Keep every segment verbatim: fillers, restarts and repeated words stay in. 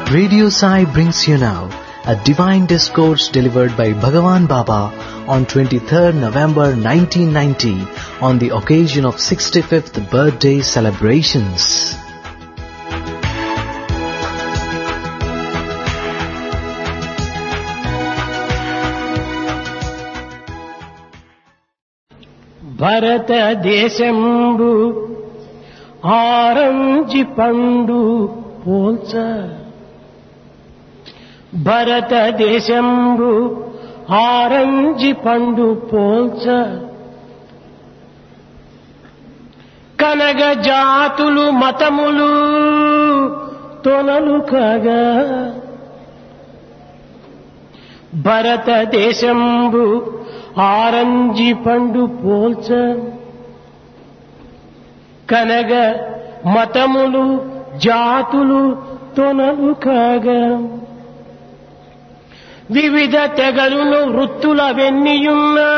Radio Sai brings you now a divine discourse delivered by Bhagavan Baba on twenty-third November nineteen ninety on the occasion of sixty-fifth birthday celebrations. భారతదేశంబు orange పండు పోల్చ భారతదేశంబు orange పండు పోల్చ కనగ జాతులు మతములు తొనలు కాగా భారతదేశంబు orange పండు పోల్చ కనగ మతములు జాతులు తొనలు కాగా వివిధ తెగలును వృత్తుల వెన్నియున్నా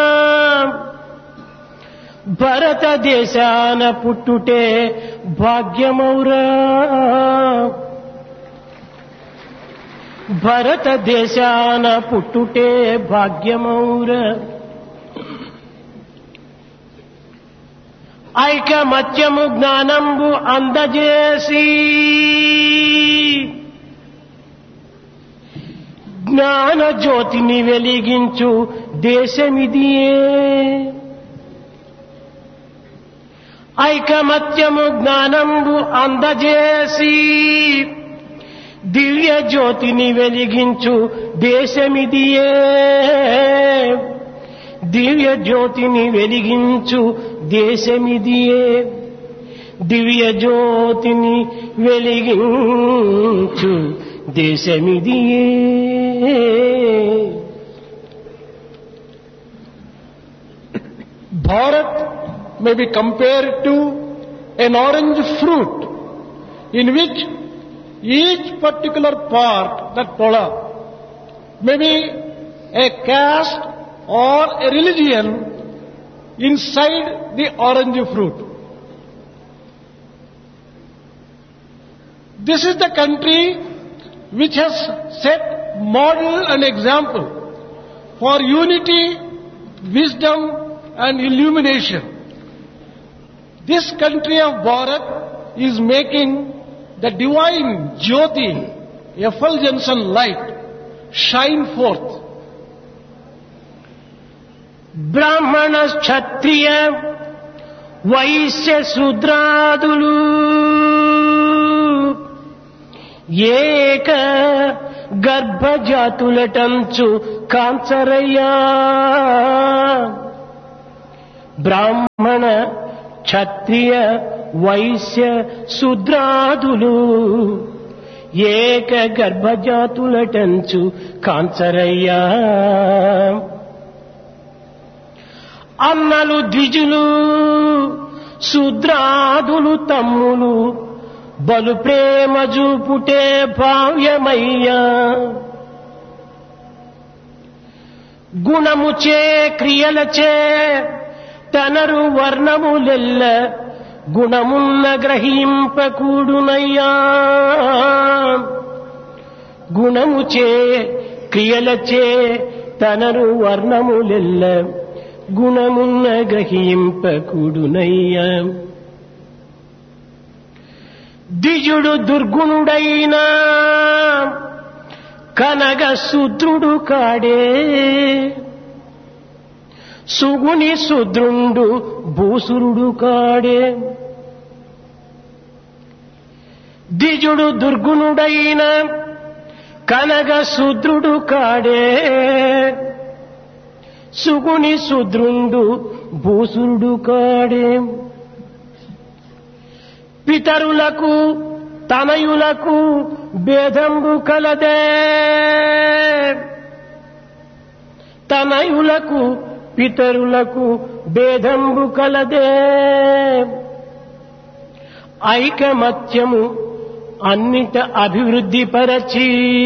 భారతదేశాన పుట్టుటే భాగ్యమౌరా భారతదేశాన పుట్టుటే భాగ్యమౌర ఐకమత్యము జ్ఞానంబు అందజేసి జ్ఞాన జ్యోతిని వెలిగించు దేశమిదియే ఐకమత్యము జ్ఞానంబు అందజేసి దివ్య జ్యోతిని వెలిగించు దేశమిదియే దివ్య జ్యోతిని వెలిగించు దేశమిదియే దివ్య జ్యోతిని వెలిగించు దేశమిదియే Bharat may be compared to an orange fruit in which each particular part, that pola, may be a caste or a religion inside the orange fruit. This is the country which has set model and example for unity, wisdom and illumination. This country of Bharat is making the divine Jyoti, effulgence and light, shine forth. Brahmana, Kshatriya, Vaishya, Sudradulu, Eka, Garbhajatulatanchu, Kansaraya. Brahmana, Kshatriya, Vysya శూద్రాదులు ఏక గర్భజాతులటంచు కాంచరయ్యా అన్నలు ద్విజులు శూద్రాదులు తమ్ములు బలు ప్రేమ చూపుటే భావ్యమయ్యా గుణముచే క్రియలచే తనరు వర్ణములెల్ల గుణమున్న గ్రహింపకూడునయ్యా గుణముచే క్రియలచే తనరు వర్ణములెల్ల గుణమున్న గ్రహింపకూడునయ్యా ద్విజుడు దుర్గుణుడైన కనగ శూద్రుడు కాడే సుగుని శూద్రుండు భూసురుడు కాడే ద్విజుడు దుర్గుణుడైన కనగ శూద్రుడు కాడే సుగుని శూద్రుండు భూసురుడు కాడే పితరులకు తనయులకు భేదంబు కలదే తనయులకు పితరులకు భేదంబు కలదే ఐకమత్యము అన్నిట అభివృద్ధి పరచి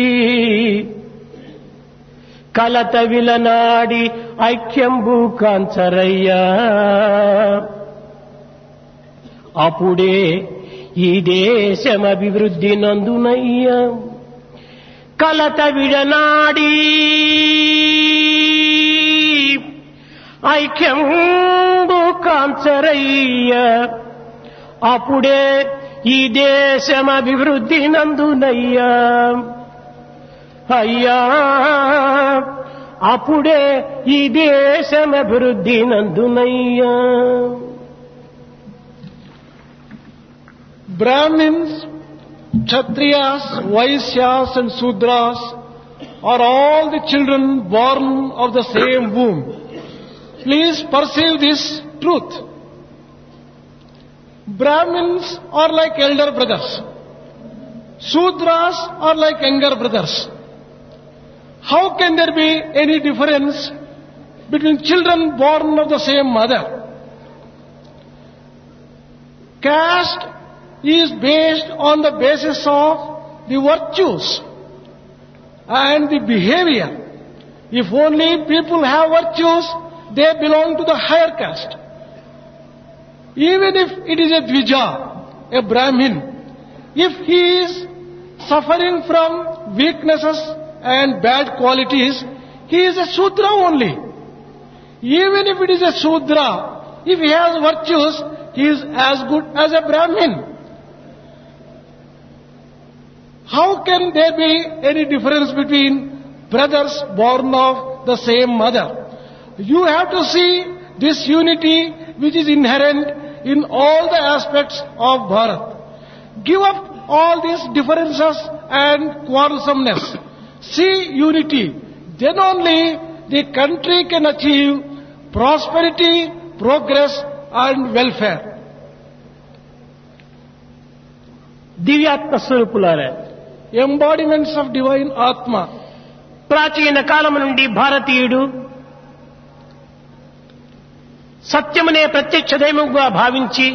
కలత విలనాడి ఐక్యంబు కాంచరయ్యా అప్పుడే ఈ దేశం అభివృద్ధి నందునయ్యా. కలత విడనాడి ఐక్యంబు కాంచరయ్య అప్పుడే ఈ దేశం అభివృద్ధి నందునయ్యా అయ్యా అప్పుడే ఈ దేశం అభివృద్ధి నందునయ్యా. Brahmins, Kshatriyas, Vaisyas and Sudras are all the children born of the same womb. Please perceive this truth. Brahmins are like elder brothers. Sudras are like younger brothers. How can there be any difference between children born of the same mother? Caste is based on the basis of the virtues and the behavior. If only people have virtues, they belong to the higher caste. Even if it is a Dvija, a Brahmin, if he is suffering from weaknesses and bad qualities, he is a Sudra only. Even if it is a Sudra, if he has virtues, he is as good as a Brahmin. How can there be any difference between brothers born of the same mother? You have to see this unity which is inherent in all the aspects of Bharat. Give up all these differences and quarrelsomeness. See unity. Then only the country can achieve prosperity, progress and welfare. దివ్యాత్మ స్వరూపులారా, Embodiments of divine Atma. ప్రాచీన కాలము నుండి భారతీయుడు సత్యమునే ప్రత్యక్ష దైవముగా భావించి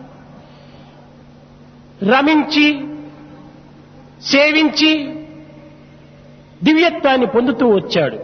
రమించి సేవించి దివ్యత్వాన్ని పొందుతూ వచ్చాడు.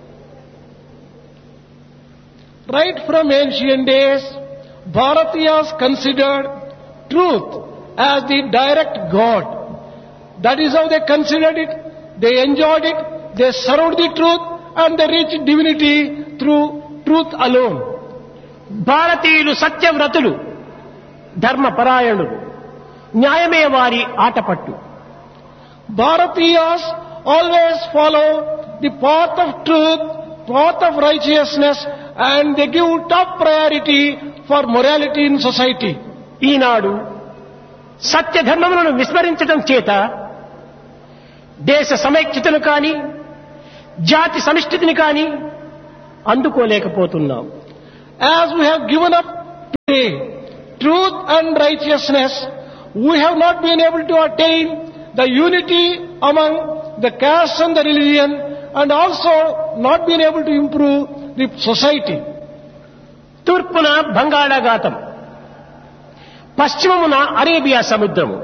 Right from ancient days, Bharatiyas considered truth as the direct God. That is how they considered it, they enjoyed it, they served the truth and they reached divinity through truth alone. భారతీయులు సత్యవ్రతులు, ధర్మపరాయణులు, న్యాయమే వారి Athapaththu. Bharatiyas always follow the path of truth, path of righteousness and they give top priority for morality in society. ఈనాడు సత్య ధర్మములను విస్మరించడం చేత దేశ సమైక్యతను కానీ జాతి సమిష్టిని కానీ అందుకోలేకపోతున్నాం. As we have given up today truth and righteousness, we have not been able to attain the unity among the caste and the religion and also not been able to improve the society. తూర్పున బంగాళాఖాతం, పశ్చిమమున Arabia సముద్రము.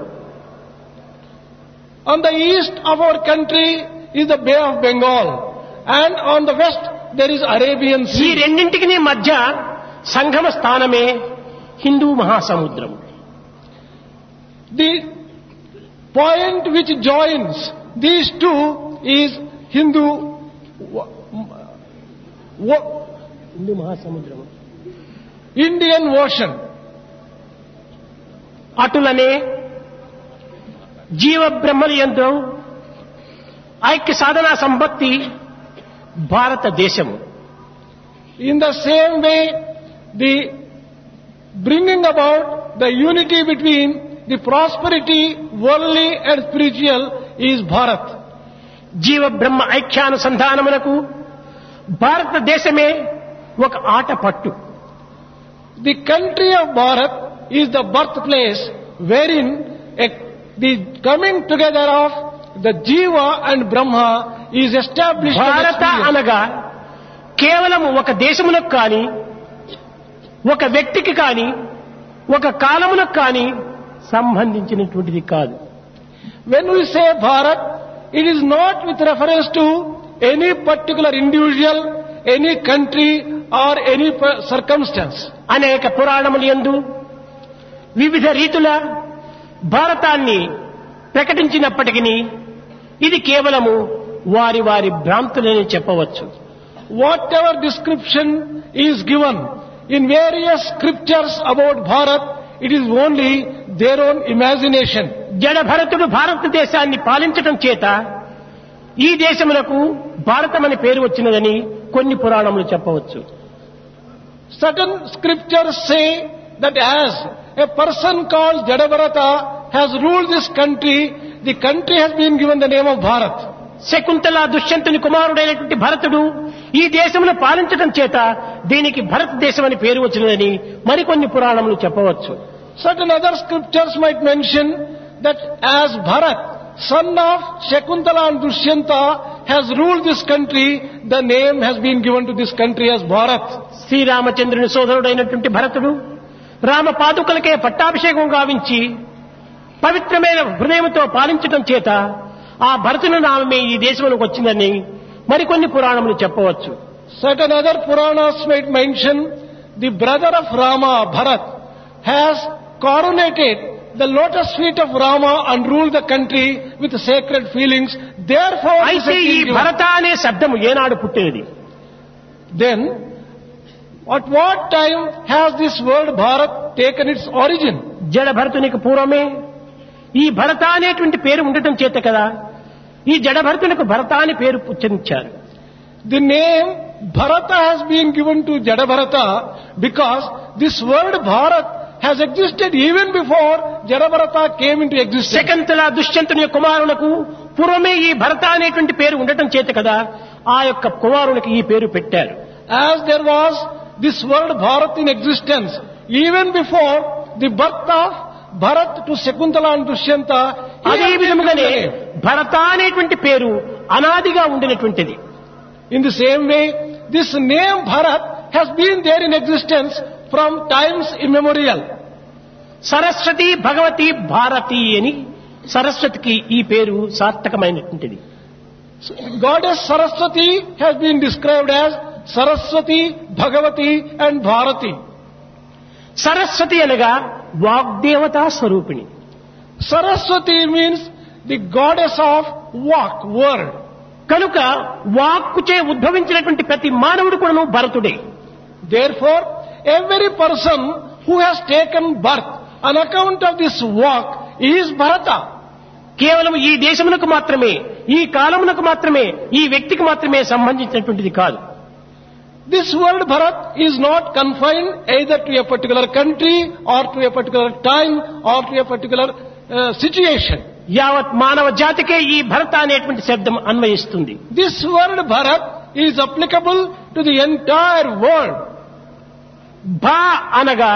On the east of our country is the Bay of Bengal and on the west there is Arabian ఈ Sea. రెండింటికి మధ్య సంగమ స్థానమే హిందూ మహాసముద్రం. The point which joins these two is Hindu Hindu మహాసముద్రం, Indian Ocean. అటులనే జీవ బ్రహ్మలయంతో ఐక్య సాధనా సంపత్తి భారతదేశము. In the same way, the bringing about the unity between the prosperity, worldly and spiritual is Bharat. జీవ బ్రహ్మ ఐక్యానుసంధానమునకు భారతదేశమే ఒక Athapaththu. The country of Bharat is the birthplace wherein a, the coming together of the Jiva and Brahma is established. భారత అనగా కేవలం ఒక దేశమునకు కానీ ఒక వ్యక్తికి కానీ ఒక కాలమునకు కానీ సంబంధించినటువంటిది కాదు. When we say Bharat, it is not with reference to any particular individual, any country or any circumstance. అనేక పురాణములు యందు వివిధ రీతుల భారతాన్ని ప్రకటించినప్పటికీ ఇది కేవలము వారి వారి భ్రాంతులని చెప్పవచ్చు. Whatever description is given in various scriptures about Bharat, it is only their own imagination. జడ భరతుడు భారతదేశాన్ని పాలించటం చేత ఈ దేశమునకు భారతం అనే పేరు వచ్చినదని కొన్ని పురాణములు చెప్పవచ్చు. Certain scriptures say that as a person called Jadabharata has ruled this country, the country has been given the name of Bharat. Shakuntala దుష్యంతుని కుమారుడైనటువంటి భరతుడు ఈ దేశమును పాలించటం చేత దీనికి భారతదేశం అని పేరు వచ్చినదని మరికొన్ని పురాణములు చెప్పవచ్చు. Certain other scriptures might mention that as Bharat, son of Shakuntala and Dushyanta, has ruled this country, the name has been given to this country as Bharat. శ్రీరామచంద్రుని సోదరుడైనటువంటి భరతుడు రామ పాదుకలకే పట్టాభిషేకం గావించి పవిత్రమైన హృదయంతో పాలించటం చేత ఆ భరతుని నామమే ఈ దేశంలోకి వచ్చిందని మరికొన్ని పురాణములు చెప్పవచ్చు. Certain other Puranas might mention the brother of Rama, Bharat, has coronated the lotus feet of Rama and ruled the country with sacred feelings. Therefore, అయితే ఈ భరత అనే శబ్దము ఏనాడు పుట్టినది? Then, at what time has this word Bharat taken its origin? జడ భరతునికి పూర్వమే ఈ భరత అనేటువంటి పేరు ఉండటం చేత కదా ఈ జడ భరతునికి భరత అని పేరు ఉచ్చరించారు. The name Bharata has been given to Jadabharata because this word Bharat has existed even before Jadabharata came into existence. Shakuntala దుష్యంతుని కుమారులకు పూర్వమే ఈ భరత అనేటువంటి పేరు ఉండటం చేత కదా ఆ యొక్క కుమారునికి ఈ పేరు పెట్టారు. As there was this word Bharat in existence even before the birth of Bharat to Shakuntala and Dushyanta, అదే విధముగానే భరత అనేటువంటి పేరు అనాదిగా ఉండినటువంటిది. In the same way, this name Bharat has been there in existence from times immemorial. Saraswati Bhagavati Bharati అని సరస్వతికి ఈ పేరు సార్థకమైనటువంటిది. Goddess Saraswati has been described as Saraswati, Bhagavati and Bharati. Saraswati అనగా వాగ్దేవతా స్వరూపిణి. Saraswati means the goddess of walk, word. కనుక వాక్కుచే ఉద్భవించినటువంటి ప్రతి మానవుడు కూడాను భరతుడే. Therefore, every person who has taken birth on account of this walk is Bharata. కేవలం ఈ దేశమునకు మాత్రమే, ఈ కాలమునకు మాత్రమే, ఈ వ్యక్తికి మాత్రమే సంబంధించినటువంటిది కాదు. This word Bharat is not confined either to a particular country or to a particular time or to a particular uh, situation. యావత్ మానవ జాతికే ఈ భరత అనేటువంటి శబ్దం అన్వయిస్తుంది. This word Bharat is applicable to the entire world. భా అనగా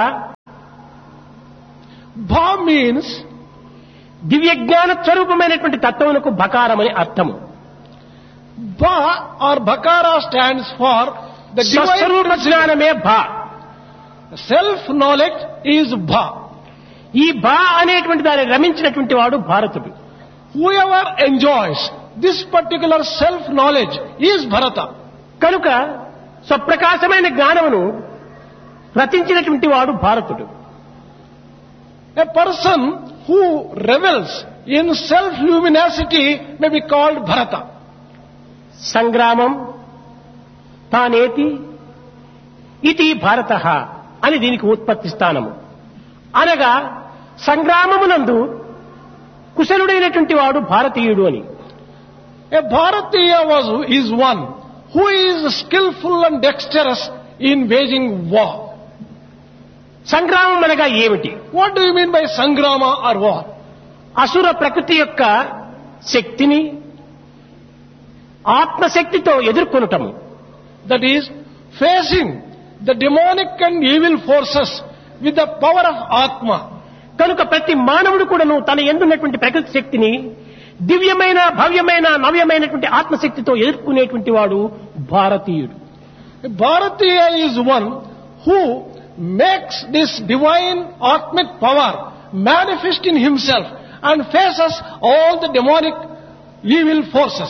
Bha means దివ్య జ్ఞాన స్వరూపమైనటువంటి తత్వమునకు భకారమని అర్థము. Bha or Bhakara stands for the స్వస్వరూప divine జ్ఞానమే భా. self-knowledge is Bha. ఈ భా అనేటువంటి దాన్ని రమించినటువంటి వాడు భారతుడు. Whoever enjoys this particular self-knowledge is Bharata. కనుక స్వప్రకాశమైన జ్ఞానమును రచించినటువంటి వాడు భారతుడు. A person who revels in self-luminosity may be called Bharata. సంగ్రామం తానేతి ఇది భారతః అని దీనికి ఉత్పత్తి స్థానము. అనగా సంగ్రామమునందు కుశలుడైనటువంటి వాడు భారతీయుడు అని. A Bharatiya was, is one who is skillful and dexterous in waging war. సంగ్రామం అనగా ఏమిటి? What do you mean by Sangrama or war? అసుర ప్రకృతి యొక్క శక్తిని ఆత్మశక్తితో ఎదుర్కొనటము. That is, facing the demonic and evil forces with the power of Atma. కనుక ప్రతి మానవుడు కూడాను తన యందున్నటువంటి ప్రకృతి శక్తిని దివ్యమైన భవ్యమైన నవ్యమైనటువంటి ఆత్మశక్తితో ఎదుర్కొనేటువంటి వాడు భారతీయుడు. Bharatiya is one who makes this divine Atmic power manifest in himself and faces all the demonic evil forces.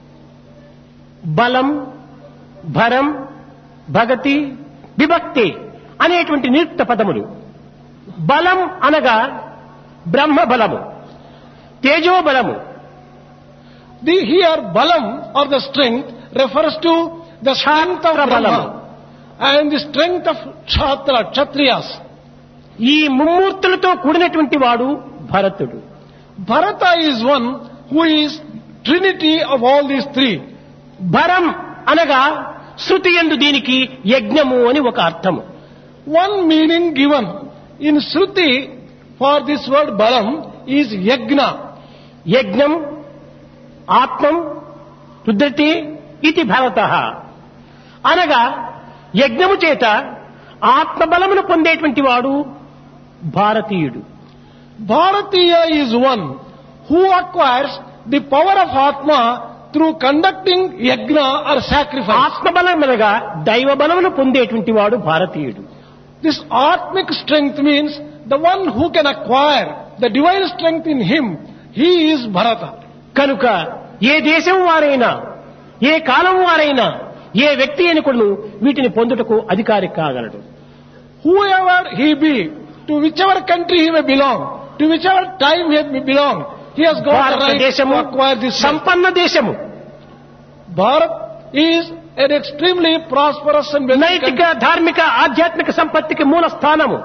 బలం, భరం, భగతి, విభక్తి అనేటువంటి నిరుక్త పదములు. బలం అనగా బ్రహ్మ బలము, తేజో బలము. The here balam or the strength refers to the strength of Brahma and the strength of Kshatriya, Kshatriyas. ఈ ముమ్మూర్తులతో కూడినటువంటి వాడు భరతుడు. Bharata is one who is trinity of all these three. భరం అనగా శృతి యందు దీనికి యజ్ఞము అని ఒక అర్థము. One meaning given in Shruti for this word balam is yajna. యజ్ఞం ఆత్మం రుద్రతి ఇది భరతః అనగా యజ్ఞము చేత ఆత్మబలమును పొందేటువంటి వాడు భారతీయుడు. Bharatiya is one who acquires the power of Atma through conducting yajna or sacrifice. ఆత్మబలం అనగా దైవ బలమును పొందేటువంటి వాడు భారతీయుడు. This atmic strength means the one who can acquire the divine strength in him. He is Bharata. కనుక ఏ దేశం వారైనా ఏ కాలం వారైనా ఏ వ్యక్తి అయినా కూడా వీటిని పొందుటకు అధికారి కాగలడు. Whoever he be, to whichever country he may belong, to whichever time he may belong, he has got the right to acquire this strength. సంపన్న దేశము. Bharat is an extremely prosperous and wealthy నైతిక country. ధార్మిక ఆధ్యాత్మిక సంపత్తికి మూల స్థానము.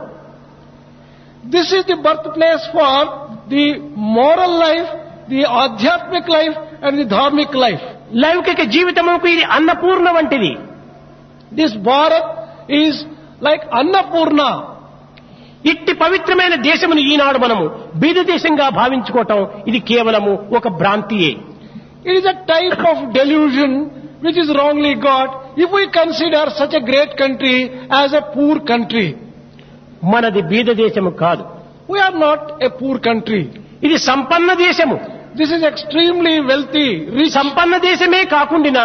This is the birthplace for the moral life, the adhyatmic life and the dharmic life. లౌకిక జీవితముకు ఇది అన్నపూర్ణ వంటిది. This Bharat is like Annapurna. ఇట్టి పవిత్రమైన దేశమును ఈనాడు మనము బీద దేశంగా భావించుకోవటం ఇది కేవలము ఒక భ్రాంతియే. It is a type of delusion which is wrongly got if we consider such a great country as a poor country. మనది బీద దేశము కాదు. We are not a poor country. ఇది సంపన్న దేశము. This is extremely wealthy, rich. సంపన్న దేశమే కాకుండా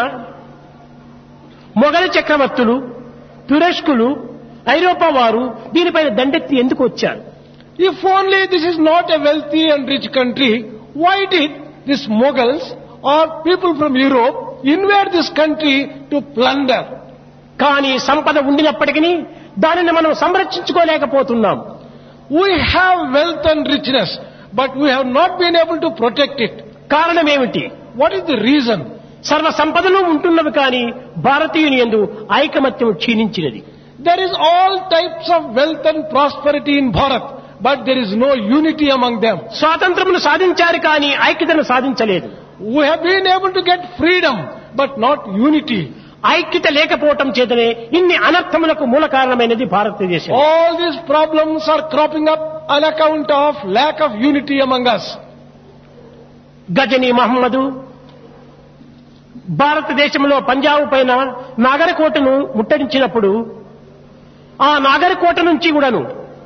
మొఘల్ చక్రవర్తులు, తురస్కులు, ఐరోపా వారు దీనిపైన దండెత్తి ఎందుకు వచ్చారు? If only this is not a wealthy and rich country, why did these Mughals or people from Europe invade this country to plunder? కానీ సంపద ఉండినప్పటికీ దానిని మనం సంరక్షించుకోలేకపోతున్నాం. We have wealth and richness, but we have not been able to protect it. కారణం ఏమిటి? What is the reason? సర్వ సంపదలు ఉంటున్నవి కానీ భారతీయుని యందు ఐకమత్యం క్షీణించినది. There is all types of wealth and prosperity in Bharat, but there is no unity among them. స్వాతంత్రమును సాధించారు కానీ ఐక్యతను సాధించలేదు. We have been able to get freedom, but not unity. ఐక్యత లేకపోవటం చేతనే ఇన్ని అనర్థములకు మూల కారణమైనది భారతదేశం. All these problems are cropping up on account of lack of unity among us. Ghazni Muhammad భారతదేశంలో పంజాబ్ పైన నాగరకోటను ముట్టడించినప్పుడు ఆ నాగరకోట నుంచి కూడాను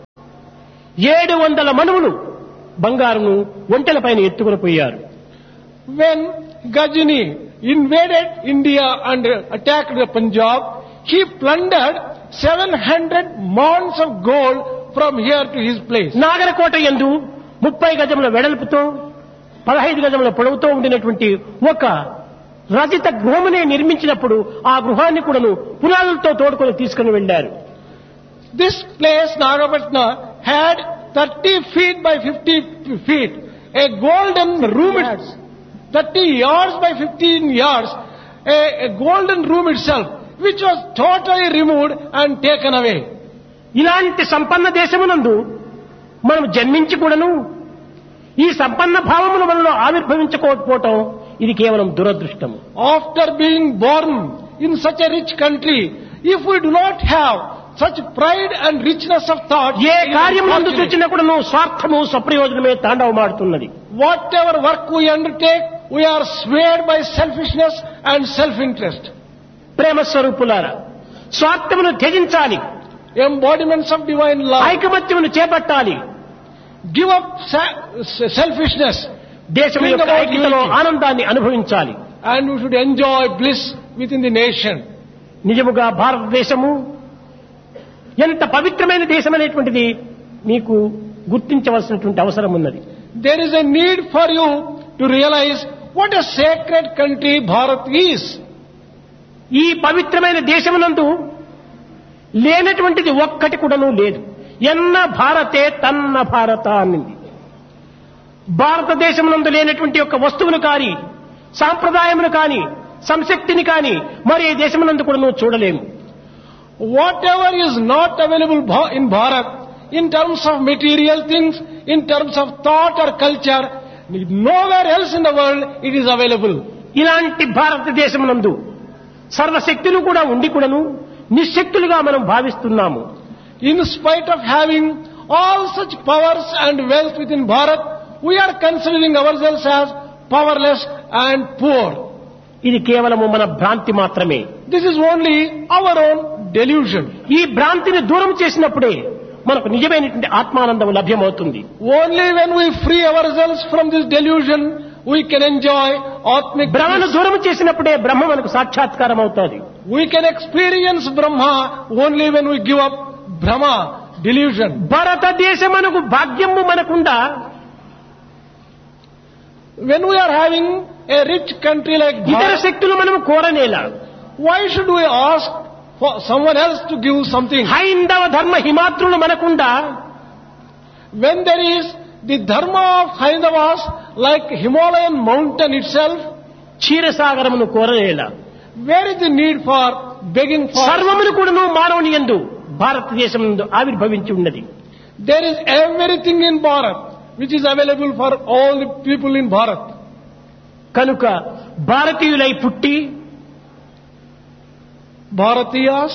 ఏడు వందల మనువులు బంగారును ఒంటెల పైన ఎత్తుకుని పోయారు. When Gajini invaded India and attacked the Punjab, he plundered seven hundred mounds of gold from here to his place. నాగరకోట యందు ముప్పై గజముల వెడల్పుతో పదహైదు గజముల పొడవుతో ఉండినటువంటి ఒక రజిత గృహమునే నిర్మించినప్పుడు ఆ గృహాన్ని కూడాను పునాదులతో తోడుకొని తీసుకుని వెళ్లారు. This place, Nagapatna, had thirty feet by fifty feet, a golden room, thirty yards by fifteen yards, a, a golden room itself, which was totally removed and taken away. ఇలాంటి సంపన్న దేశమునందు మనం జన్మించి కూడాను ఈ సంపన్న భావముల మనలో ఆవిర్భవించుకోకపోవటం ఇది కేవలం దురదృష్టము. After being born in such a rich country, if we do not have such pride and richness of thought, ఏ కార్యమునందు చూచినా కూడాను స్వార్థము స్వప్రయోజనమే తాండవమాడుతున్నది. whatever work we undertake, we are swayed by selfishness and self-interest. ప్రేమ స్వరూపులారా, స్వార్థమును త్యజించాలి, Embodiments of divine love. ఐకమత్యమును చేపట్టాలి, Give up sa- selfishness, దేశం Bring యొక్క about ఐక్యతలో unity. ఆనందాన్ని అనుభవించాలి. and we should enjoy bliss within the nation. నిజముగా భారతదేశము ఎంత పవిత్రమైన దేశం అనేటువంటిది మీకు గుర్తించవలసినటువంటి అవసరం ఉన్నది. There is a need for you to realize what a sacred country Bharat is. ఈ పవిత్రమైన దేశమునందు లేనటువంటిది ఒక్కటి కూడాను లేదు. ఎన్న భారతే తన్న భారత అనింది. భారతదేశమునందు లేనటువంటి యొక్క వస్తువును కాని సాంప్రదాయమును కాని సంశక్తిని కాని మరి ఏ దేశమునందు కూడా నువ్వు చూడలేము. Whatever is not available bha- in Bharat, in terms of material things, in terms of thought or culture, nowhere else in the world it is available. ఇలాంటి భారతదేశమునందు సర్వశక్తులు కూడా ఉండి కూడాను నిశ్శక్తులుగా మనం భావిస్తున్నాము. In spite of having all such powers and wealth within Bharat, we are considering ourselves as powerless and poor. ఇది కేవలము మన భ్రాంతి మాత్రమే. This is only our own delusion. ఈ భ్రాంతిని దూరం చేసినప్పుడే మనకు నిజమైనటువంటి ఆత్మానందం లభ్యమవుతుంది. Only when we free ourselves from this delusion, we can enjoy Atmic భ్రమను bliss. దూరం చేసినప్పుడే బ్రహ్మ మనకు సాక్షాత్కారం అవుతుంది. We can experience Brahma only when we give up Brahma, delusion. భారతదేశమునకు భాగ్యము మనకుందా? When we are having a rich country like ఇతర Bharat, శక్తులు మనము కోరనేలా. why should we ask for someone else to give something? హైందవ ధర్మ హిమాత్రులు మనకుందా? When there is the dharma of Haindavas like Himalayan mountain itself, క్షీరసాగరమును కోరనేలా. where is the need for begging for? సర్వమును కూడాను మానవుని యందు భారతదేశం నందు ఆవిర్భవించి ఉన్నది. There is everything in Bharat which is available for all the people in Bharat. కనుక భారతీయులై పుట్టి Bharatiyas,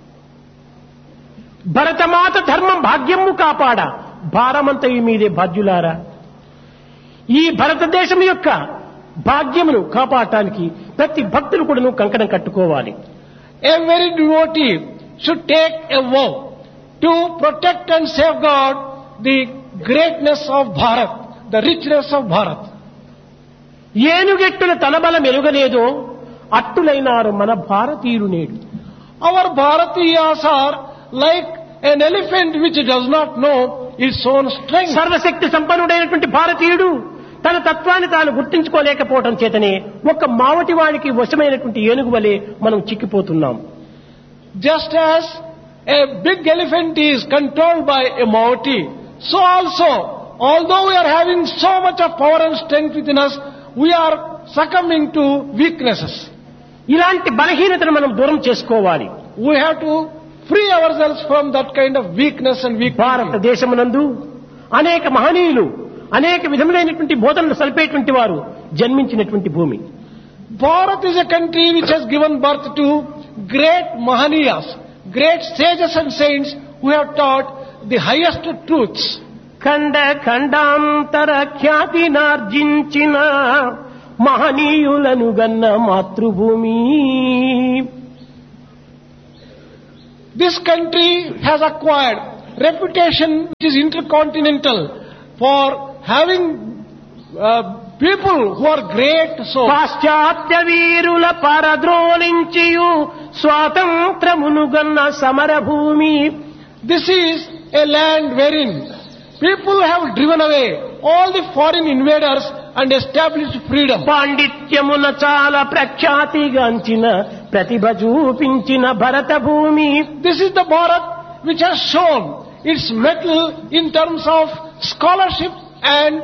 భరతమాత ధర్మం భాగ్యము కాపాడ భారమంతయు మీదే బాధ్యులారా. ఈ భారతదేశం యొక్క భాగ్యమును కాపాడటానికి ప్రతి భక్తులు కూడాను కంకణం కట్టుకోవాలి. every devotee should take a vow to protect and safeguard the greatness of Bharat, the richness of Bharat. ఏనుగెట్టుల తలబల మెరుగలేదో అట్టులైనారు మన భారతీయులు నేడు. Our Bharatiyas are like an elephant which does not know its own strength. సర్వశక్తి సంపన్నుడైనటువంటి భారతీయుడు తన తత్వాన్ని తాను గుర్తించుకోలేకపోవడం చేతనే ఒక మావటి వాడికి వశమైనటువంటి ఏనుగు వలె మనం చిక్కిపోతున్నాం. Just as a big elephant is controlled by a Maoti, so also, although we are having so much of power and strength within us, we are succumbing to weaknesses. ఇలాంటి బలహీనతను మనం దూరం చేసుకోవాలి. We have to free ourselves from that kind of weakness and weakness. భారతదేశమునందు అనేక మహనీయులు అనేక విధములైనటువంటి బోధనలు సల్పేటువంటి వారు జన్మించినటువంటి భూమి. Bharat is a country which has given birth to great Mahaniyas, great sages and saints who have taught the highest truths. ఖండ ఖండాంతర ఖ్యాతి నార్జించిన మహనీయులను గన్న మాతృభూమి. This country has acquired reputation which is intercontinental for having uh, people who are great souls. పాశ్చాత్య వీరుల పరద్రోలించియు స్వాతంత్రమును గన్న సమరభూమి. This is a land wherein people have driven away all the foreign invaders and established freedom. పాండిత్యమున చాలా ప్రఖ్యాతిగాంచిన ప్రతిభ చూపించిన భరత భూమి. This is the Bharat which has shown its mettle in terms of scholarship and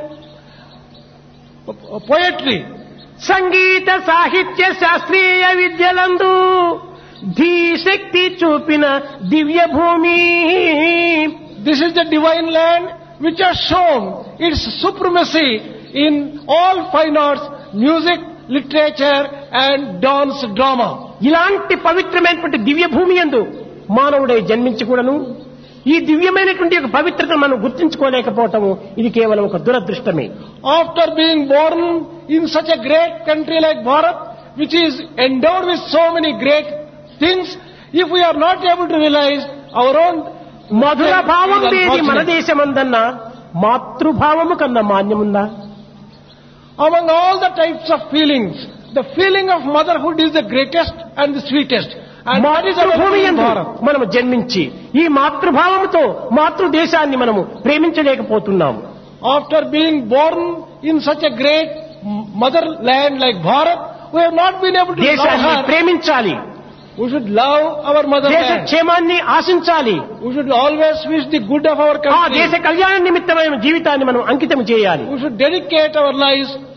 poetry. సంగీత సాహిత్య శాస్త్రీయ విద్యలందు ధీశక్తి చూపిన దివ్య భూమి. This is the divine land which has shown its supremacy in all fine arts, music, literature and dance drama. ఇలాంటి పవిత్రమైనటువంటి దివ్య భూమి యందు మానవుడై జన్మించి కూడాను ఈ దివ్యమైనటువంటి ఒక పవిత్రతను మనం గుర్తించుకోలేకపోవటము ఇది కేవలం ఒక దురదృష్టమే. After being born in such a great country like Bharat, which is endowed with so many great things, if we are not able to realize our own మధుర భావం వేది మన దేశమందన్న మాతృభావము కన్నా మాన్యముందా? Among all the types of feelings, the feeling of motherhood is the greatest and the sweetest. And that is available మాతృభూమి in యందు Bharat. మనము జన్మించి ఈ మాతృభావముతో మాతృదేశాన్ని మనము ప్రేమించలేకపోతున్నాము. After being born in such a great motherland like Bharat, we have not been able to love దేశాన్ని her. ప్రేమించాలి. We should love our దేశ motherland. క్షేమాన్ని ఆశించాలి. We should always wish the good of our ఆ దేశ country. కళ్యాణ నిమిత్తమైన జీవితాన్ని మనం అంకితం చేయాలి. We should dedicate our lives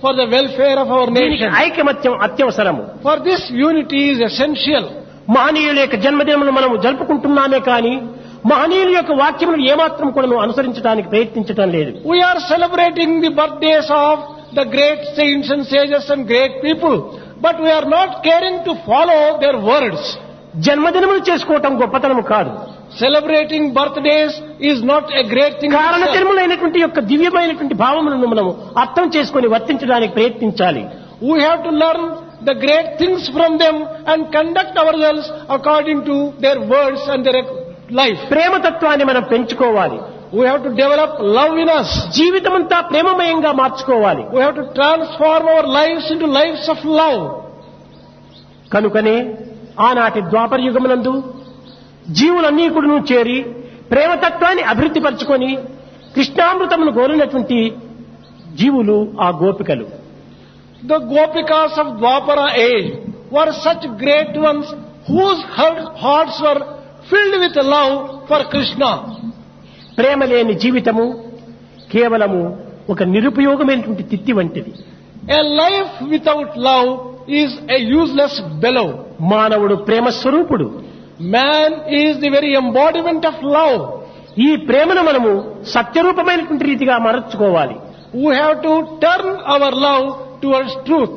for the welfare of our దీనికి nation. ఐకమత్యం అత్యవసరము. For this, unity is essential. మహనీయుల యొక్క జన్మదినములు మనం జరుపుకుంటున్నామే కానీ మహనీయుల యొక్క వాక్యములను ఏమాత్రం కూడా అనుసరించడానికి ప్రయత్నించడం లేదు. We are celebrating the birthdays of the great saints and sages and great people, but we are not caring to follow their words. జన్మదినములు చేసుకోవటం గొప్పతనము కాదు. Celebrating birthdays is not a great thing. కారణ itself. జన్మలైనటువంటి యొక్క దివ్యమైనటువంటి భావములను మనము అర్థం చేసుకొని వర్తించడానికి ప్రయత్నించాలి. We have to learn the great things from them and conduct ourselves according to their words and their life. ప్రేమతత్వాన్ని మనం పెంచుకోవాలి. We have to develop love in us. జీవితమంతా ప్రేమమయంగా మార్చుకోవాలి. We have to transform our lives into lives of love. కనుకనే ఆనాటి ద్వాపర యుగమునందు జీవులన్నీ కూడా చేరి ప్రేమతత్వాన్ని అభివృద్ధి పరచుకొని కృష్ణామృతమును గోరినటువంటి జీవులు ఆ గోపికలు. The Gopikas of Dwapara age were such great ones whose hearts were filled with love for Krishna. ప్రేమ లేని జీవితము కేవలము ఒక నిరుపయోగమైనటువంటి తిత్తి వంటిది. A life without love is a useless bellow. మానవుడు ప్రేమ స్వరూపుడు. Man is the very embodiment of love. ఈ ప్రేమను మనము సత్యరూపమైనటువంటి రీతిగా మరచుకోవాలి. We have to turn our love towards truth.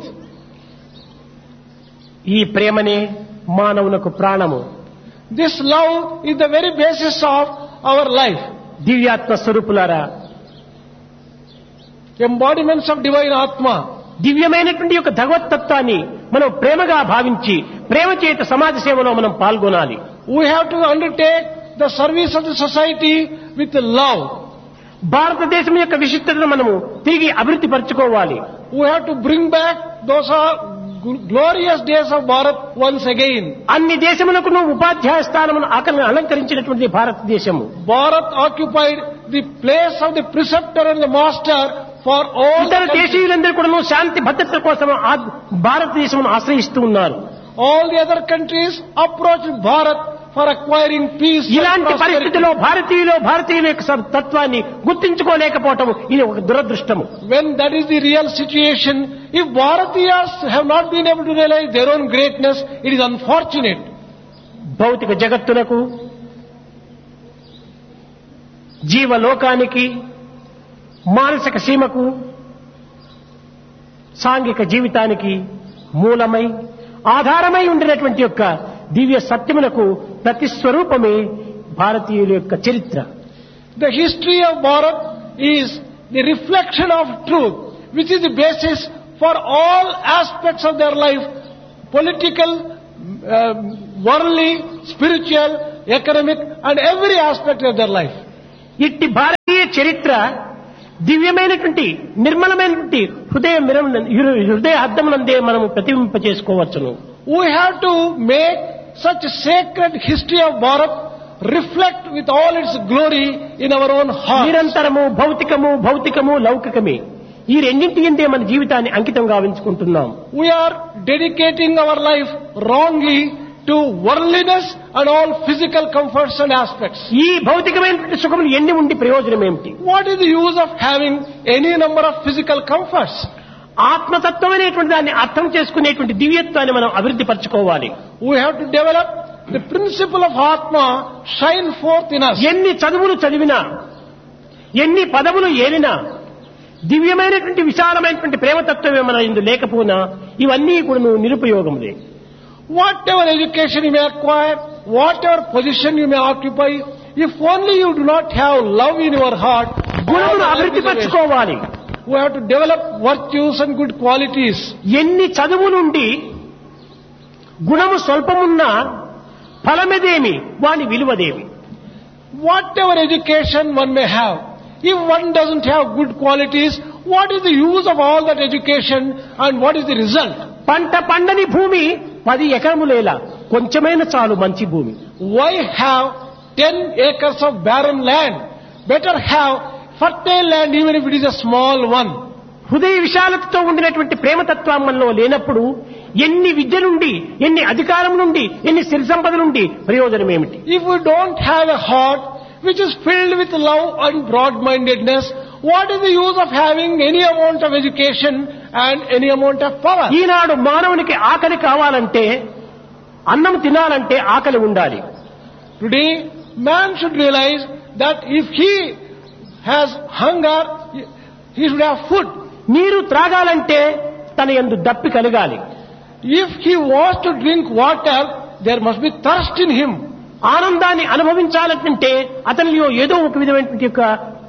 ఈ ప్రేమనే మానవునకు ప్రాణము. This love is the very basis of our life. దివ్యాత్మ స్వరూపులారా, Embodiments of divine Atma. దివ్యమైనటువంటి యొక్క భగవత్తత్వాన్ని మనం ప్రేమగా భావించి ప్రేమ చేత సమాజ సేవలో మనం పాల్గొనాలి. We have to undertake the service of the society with love. భారతదేశం యొక్క విశిష్టతను మనము తిరిగి అభివృద్ధి పరచుకోవాలి. We have to bring back those are glorious days of Bharat once again. అన్ని దేశములకు ఉపాధ్యాయ స్థానమును అలంకరించినటువంటి భారతదేశము. Bharat occupied the place of the preceptor and the master for all ఇతర the countries. దేశీయులందరూ కూడా శాంతి భద్రతల కోసం భారతదేశమును ఆశ్రయిస్తూ ఉన్నారు. All the other countries approached Bharat for acquiring peace and ఇలాంటి prosperity. పరిస్థితిలో భారతీయులు భారతీయుల యొక్క తత్వాన్ని గుర్తించుకోలేకపోవటం ఇది ఒక దురదృష్టము. When that is the real situation, if Bharatiyas have not been able to realize their own greatness, it is unfortunate. భౌతిక జగత్తునకు జీవలోకానికి మానసిక సీమకు సాంఘిక జీవితానికి మూలమై ఆధారమై ఉండినటువంటి యొక్క దివ్య సత్యమునకు ప్రతిస్వరూపమే భారతీయుల యొక్క చరిత్ర. The history of Bharat is the reflection of truth, which is the basis for all aspects of their life, political, uh, worldly, spiritual, economic, and every aspect of their life. ఇట్టి భారతీయ చరిత్ర దివ్యమైనటువంటి నిర్మలమైనటువంటి హృదయ హృదయ అద్దమునందే మనము ప్రతిబింప చేసుకోవచ్చును. We have to make such a sacred history of Bharat reflect with all its glory in our own heart. నిరంతరము భౌతికము భౌతికము లౌకికమే ఈ రెండింటి ఎందే మన జీవితాన్ని అంకితం గావించుకుంటున్నాం. We are dedicating our life wrongly to worldliness and all physical comforts and aspects. ఈ భౌతికమైనటువంటి సుఖములు ఎన్ని ఉండి ప్రయోజనం ఏమిటి? What is the use of having any number of physical comforts? ఆత్మతత్వమైనటువంటి దాన్ని అర్థం చేసుకునేటువంటి దివ్యత్వాన్ని మనం అభివృద్ధి పరచుకోవాలి. We have to develop the principle of Atma shine forth in us. ఎన్ని చదువులు చదివినా ఎన్ని పదవులు ఏలినా దివ్యమైనటువంటి విశాలమైనటువంటి ప్రేమతత్వమే మన ఇందు లేకపోయినా ఇవన్నీ కూడా నిరుపయోగములే. Whatever education you may acquire, whatever position you may occupy, if only you do not have love in your heart, గుణమును అభివృద్ధి పరచుకోవాలి. we have to develop virtues and good qualities. ఎన్ని చదువులుండి గుణము స్వల్పమున్నా ఫలమేదేమి వాని విలువదేమి? Whatever education one may have, if one doesn't have good qualities, what is the use of all that education and what is the result? పంట పండని భూమి పది ఎకరములేలా కొంచెమైన చాలు మంచి భూమి. Why have ten acres of barren land? Better have fertile land even if it is a small one. హృదయ విశాలతతో ఉండినటువంటి ప్రేమతత్వం మనలో లేనప్పుడు ఎన్ని విద్య నుండి ఎన్ని అధికారం నుండి ఎన్ని సిరి సంపద నుండి ప్రయోజనం ఏమిటి? If we don't have a heart which is filled with love and broad-mindedness, what is the use of having any amount of education and any amount of power. ఈనాడు మానవునికి ఆకలి కావాలంటే అన్నం తినాలంటే ఆకలి ఉండాలి. Today, man should realize that if he has hunger, he should have food. నీరు త్రాగాలంటే తన యందు దప్పి కలగాలి. If he wants to drink water, there must be thirst in him. ఆనందాన్ని అనుభవించాలంటే అతనిలో ఏదో ఒక విధమైనటువంటి యొక్క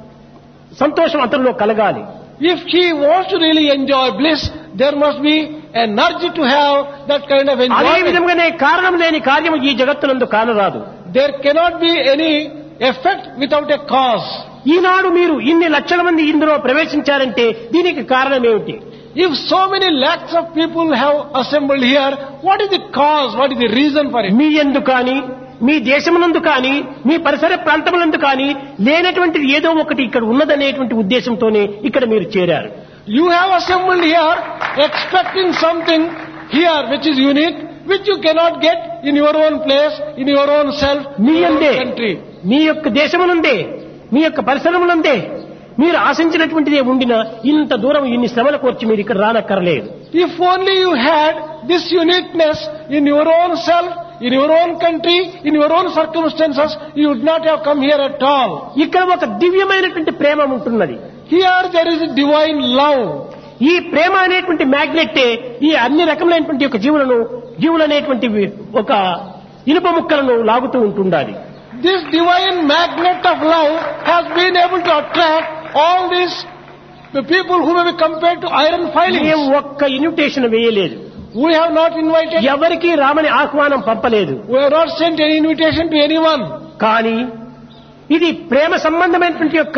సంతోషం అతనిలో కలగాలి. If he wants to really enjoy bliss, there must be energy to have that kind of అదే enjoyment. విధంగానే కారణం లేని కార్యము ఈ జగత్తునందు కానరాదు. There cannot be any effect without a cause. ఈనాడు మీరు ఇన్ని లక్షల మంది ఇందులో ప్రవేశించారంటే దీనికి కారణం ఏమిటి? If so many lakhs of people have assembled here, what is the cause? What is the reason for it? మీ యందు కానీ మీ దేశమునందు కానీ మీ పరిసర ప్రాంతములందు కానీ లేనటువంటిది ఏదో ఒకటి ఇక్కడ ఉన్నదనేటువంటి ఉద్దేశంతోనే ఇక్కడ మీరు చేరారు. You have assembled here expecting something here which is unique, which you cannot get in your own place, in your own self, me in your own యందే country. మీ యొక్క దేశమునందే మీ యొక్క పరిసరములందే మీరు ఆశించినటువంటిదే ఉండిన ఇంత దూరం ఇన్ని శ్రమల కోర్చి మీరు ఇక్కడ రానక్కర్లేదు. If only you had this uniqueness in your own self, in your own country, in your own circumstances, you would not have come here at all. ఇక్కడ ఒక దివ్యమైనటువంటి ప్రేమ ఉంటున్నది. Here there is a divine love. ఈ ప్రేమ అనేటువంటి మ్యాగ్నెట్టే ఈ అన్ని రకములైనటువంటి యొక్క జీవులను జీవులనేటువంటి ఒక ఇనుప ముక్కలను లాగుతూ ఉంటుండాలి. This divine magnet of love has been able to attract all these the people who may be compared to iron filings. మేము ఒక్క ఇన్విటేషన్ వేయలేదు. We have not invited, ఎవరికి రామని ఆహ్వానం పంపలేదు. we have not sent any invitation to anyone. కానీ ఇది ప్రేమ సంబంధమైనటువంటి యొక్క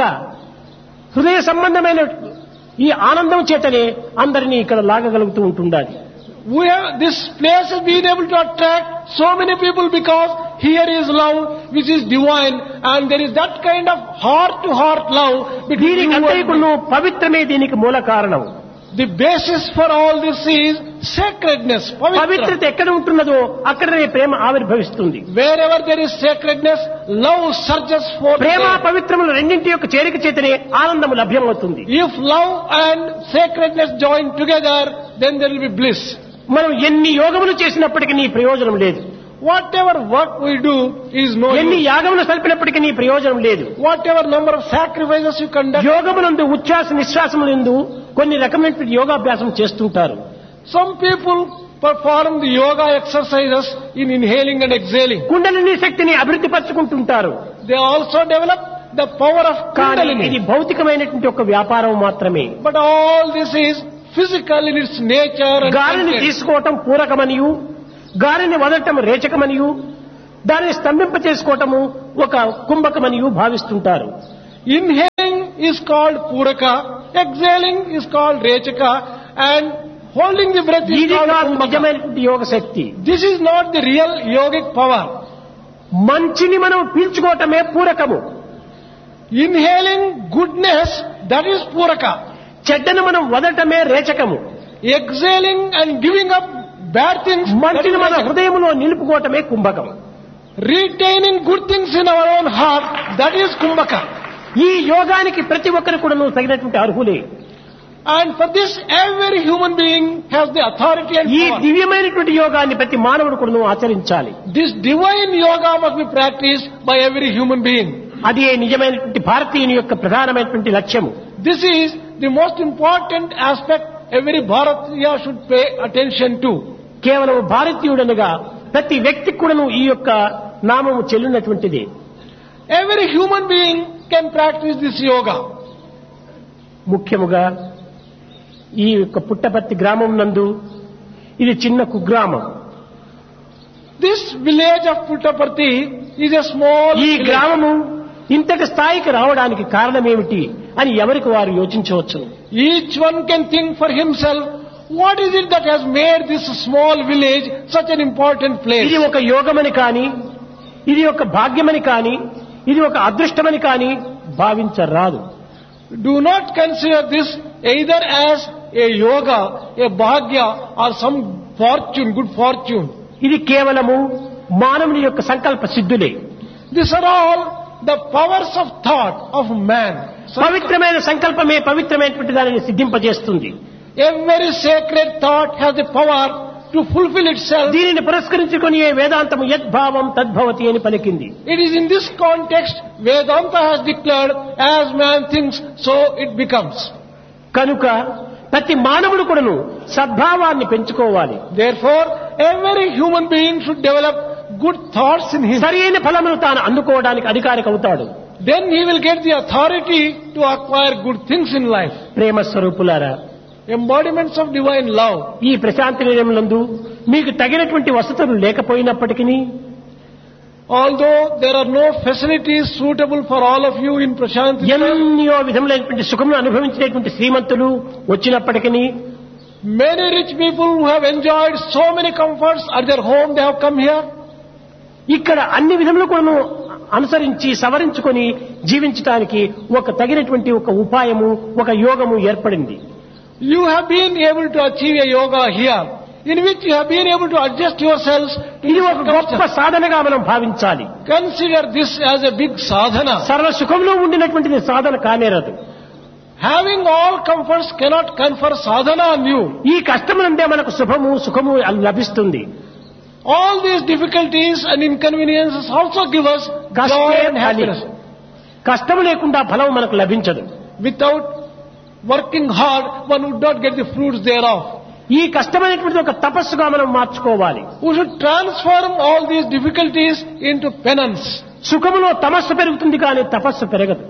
హృదయ సంబంధమైన ఈ ఆనందం చేతనే అందరినీ ఇక్కడ లాగగలుగుతూ ఉంటుండాలి. We have, this place has been able to attract so many people because here is love which is divine, and there is that kind of heart to heart love between దీనికి you and me. అంతైకును పవిత్రమే దీనికి మూల కారణం. The basis for all this is sacredness, pavitra. పవిత్రత ఎక్కడ ఉంటున్నదో అక్కడనే ప్రేమ ఆవిర్భవిస్తుంది. Wherever there is sacredness, love surges forth. Prema there. పవిత్రములు రెండింటి యొక్క చేరిక చేతనే ఆనందము లభ్యమవుతుంది. If love and sacredness join together, then there will be bliss. మనం ఎన్ని యోగములు చేసినప్పటికీ నీ ప్రయోజనం లేదు. Whatever work we do is no ఎన్ని use. యాగములు సల్పినప్పటికీ నీ ప్రయోజనం లేదు. Whatever number of sacrifices you conduct. యోగమునందు ఉచ్ఛ్వాస నిశ్వాసములందు కొన్ని రకమైనటువంటి యోగాభ్యాసం చేస్తుంటారు. Some people perform the yoga exercises in inhaling and exhaling. Kundalini శక్తిని అభివృద్ధి పరుచుకుంటుంటారు. They also develop the power of కానీ ఇది Kundalini. భౌతికమైనటువంటి ఒక వ్యాపారం మాత్రమే. But all this is physical in its nature and గాలిని content. తీసుకోవటం పూరకమనియు గాలిని వదలటం రేచకమనియు దానిని స్తంభింప చేసుకోవటము ఒక కుంభకమనియు భావిస్తుంటారు. Inhaling is called Puraka, exhaling is called Rechaka, and holding the breath is ఇది called కాదు Kumbhaka. నిజమైనటువంటి యోగ శక్తి. This is not the real yogic power. మంచిని మనం పీల్చుకోవటమే పూరకము. Inhaling goodness, that is Puraka. చెడ్డను మనం వదలటమే రేచకము. Exhaling and giving up bad things, that is మంచిని మన Rechaka. హృదయంలో నిలుపుకోవటమే కుంభకం. Retaining good things in our own heart, that is Kumbhaka. ఈ యోగానికి ప్రతి ఒక్కరు కూడా తగినటువంటి అర్హులే. And for this, every human being has the authority and ఈ power. దివ్యమైనటువంటి యోగాన్ని ప్రతి మానవుడు కూడా ఆచరించాలి. This divine yoga must be practiced by every human being. అది నిజమైనటువంటి భారతీయుని యొక్క ప్రధానమైనటువంటి లక్ష్యము. This is the most important aspect every Bharatiya should pay attention to. కేవలం భారతీయుడనగా ప్రతి వ్యక్తికి కూడాను ఈ యొక్క నామము చెల్లినటువంటిది. Every human being can practice this yoga. ముఖ్యముగా ఈ యొక్క పుట్టపర్తి గ్రామం నందు ఇది చిన్న కుగ్రామం. This village of Puttaparthi is a small ఈ village. గ్రామము ఇంతటి స్థాయికి రావడానికి కారణమేమిటి అని ఎవరికి వారు యోచించవచ్చు. Each one can think for himself, what is it that has made this small village such an important place? ఇది ఒక యోగమని కానీ ఇది ఒక భాగ్యమని కానీ ఇది ఒక అదృష్టమని కానీ భావించరాదు. Do not consider this either as a yoga, a bhagya, or some fortune, good fortune. ఇది కేవలము మానవుని యొక్క సంకల్ప సిద్ధులే. These are all the powers of thought of man. పవిత్రమైన సంకల్పమే పవిత్రమైనటువంటి దానిని సిద్ధింపజేస్తుంది. Every sacred thought has the power to fulfill itself. దీనిని పురస్కరించుకొని ఏ వేదాంతము యద్భావం తద్భవతి అని పలికింది. It is in this context Vedanta has declared, as man thinks, so it becomes. కనుక ప్రతి మానవుడు కూడాను సద్భావాన్ని పెంచుకోవాలి. Therefore, every human being should develop good thoughts in him. సరైన ఫలమును తాను అందుకోవడానికి అధికారికి అవుతాడు. Then he will get the authority to acquire good things in life. ప్రేమ స్వరూపులారా, Embodiments of divine love. ఈ ప్రశాంతి నిలయంలందు మీకు తగినటువంటి వసతులు లేకపోయినప్పటికీ, Although there are no facilities suitable for all of you in Prashanti, ఎన్నో విధములైనటువంటి సుఖమును అనుభవించినటువంటి శ్రీమంతులు వచ్చినప్పటికీ, many rich people who have enjoyed so many comforts at their home, they have come here. ఇక్కడ అన్ని విధములు కూడా అనుసరించి సవరించుకొని జీవించడానికి ఒక తగినటువంటి ఒక ఉపాయము, ఒక యోగము ఏర్పడింది. You have been able to achieve a yoga here, in which you have been able to adjust yourselves to ఇది the ఒక గొప్ప circumstances. సాధనగా మనం భావించాలి. Consider this as a big sadhana. సర్వ సుఖంలో ఉండినటువంటిది సాధన కానేరదు. Having all comforts cannot confer sadhana on you. ఈ కష్టమునందే మనకు శుభము సుఖము లభిస్తుంది. All these difficulties and inconveniences also give us joy కష్టే and ఫలి. happiness. కష్టము లేకుండా ఫలం మనకు లభించదు. Without working hard, one would not get the fruits thereof. ఈ కష్టమైనటువంటి ఒక తపస్సుగా మనం మార్చుకోవాలి. We should transform all these difficulties into penance. సుఖములో తమస్సు పెరుగుతుంది కానీ తపస్సు పెరగదు.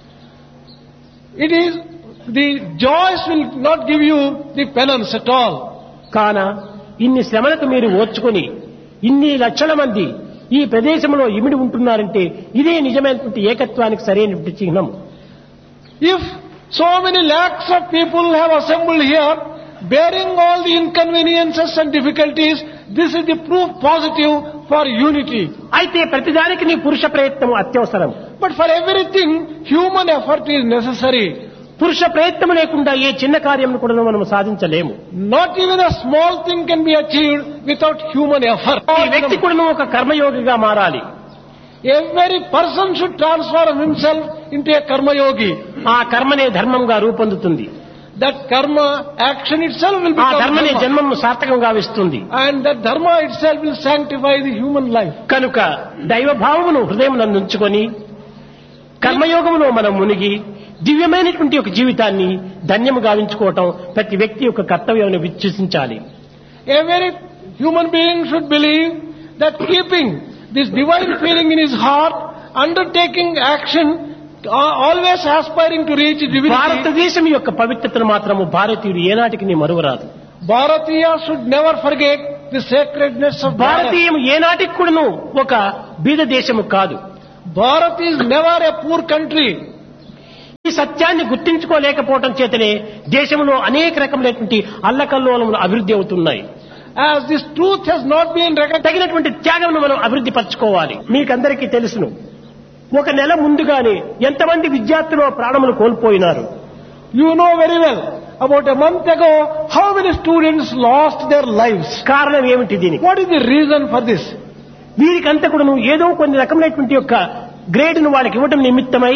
It is, the joys will not give you the penance at all. కాన ఇన్ని శ్రమలకు మీరు ఓర్చుకొని ఇన్ని లక్షల మంది ఈ ప్రదేశంలో ఇమిడి ఉంటున్నారంటే ఇదే నిజమైనటువంటి ఏకత్వానికి సరైనటువంటి చిహ్నం. If so many lakhs of people have assembled here, bearing all the inconveniences and difficulties, this is the proof positive for unity. అయితే ప్రతిదానికి నీ పురుష ప్రయత్నం అత్యవసరం. But for everything, human effort is necessary. పురుష ప్రయత్నం లేకుండా ఏ చిన్న కార్యం కూడా మనం సాధించలేము. Not even a small thing can be achieved without human effort. ఈ వ్యక్తి కూడా ఒక కర్మయోగిగా మారాలి. Every person should transform himself into a karma yogi. ఆ కర్మనే ధర్మంగా రూపొందుతుంది. That karma action itself will ఆ become ధర్మనే dharma. జన్మను సార్థకంగా ఇస్తుంది. And that dharma itself will sanctify the human life. కనుక దైవ భావమును హృదయమునందు ఉంచుకొని కర్మయోగములో మనం మునిగి దివ్యమైనటువంటి ఒక జీవితాన్ని ధన్యము గావించుకోవటం ప్రతి వ్యక్తి యొక్క కర్తవ్యం విశ్వసించాలి. Every human being should believe that keeping this divine feeling in his heart, undertaking action, uh, always aspiring to reach divinity. భారతదేశం యొక్క పవిత్రతను మాత్రము భారతీయుడు ఏనాటికి మరువరాదు. Bharatiya should never forget the sacredness of Bharat. భారతీయం ఏనాటికి కూడాను ఒక బీద దేశము కాదు. Bharat is never a poor country. ఈ సత్యాన్ని గుర్తించుకోలేకపోవటం చేతనే దేశంలో అనేక రకములైనటువంటి అల్లకల్లోలములు అభివృద్ధి అవుతున్నాయి. As this truth has not been recognized, తగినటువంటి త్యాగమును మనం అభివృద్ధి పరచుకోవాలి. మీకందరికీ తెలుసును, ఒక నెల ముందుగానే ఎంతమంది విద్యార్థులు ప్రాణములు కోల్పోయినారు. you know very well, about a month ago, how many students lost their lives. కారణం ఏమిటి దీనికి? What is the reason for this? వీరికంతా కూడా ఏదో కొన్ని రకములైనటువంటి యొక్క గ్రేడ్ను వాళ్ళకి ఇవ్వడం నిమిత్తమై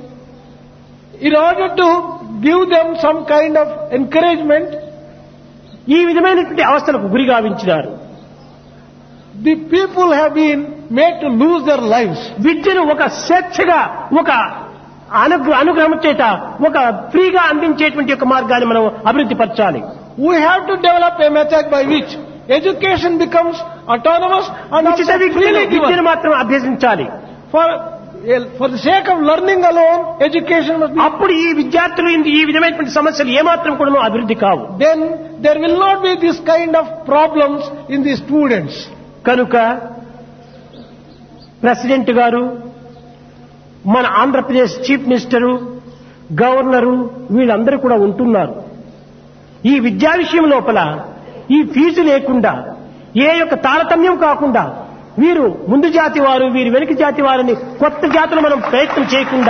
In order to give them some kind of encouragement, ఈ విధమైనటువంటి అవస్థలకు గురి గావించినారు. the people have been made to lose their lives. విద్యను ఒక స్వేచ్ఛగా, ఒక అనుగ్ర అనుగ్రహం చేత ఒక ఫ్రీగా అందించేటువంటి ఒక మార్గాన్ని మనం అభివృద్ధి పరచాలి. We have to develop a method by which education becomes autonomous and ఉచిత also విద్యను freely విద్యను given. మాత్రం అభ్యసించాలి. For, for the sake of learning alone, education must be. అప్పుడు ఈ విద్యార్థులు ఈ- ఈ విధమైనటువంటి సమస్యలు ఏమాత్రం కూడా అభివృద్ధి కావు. Then there will not be this kind of problems in the students. కనుక ప్రెసిడెంట్ గారు, మన ఆంధ్రప్రదేశ్ చీఫ్ మినిస్టరు, గవర్నరు వీళ్ళందరూ కూడా ఉంటున్నారు. ఈ విద్యా విషయం లోపల ఈ ఫీజు లేకుండా, ఏ యొక్క తారతమ్యం కాకుండా, వీరు ముందు జాతి వారు, వీరు వెనుక జాతి వారని కొత్త జాతులు మనం ప్రయత్నం చేయకుండా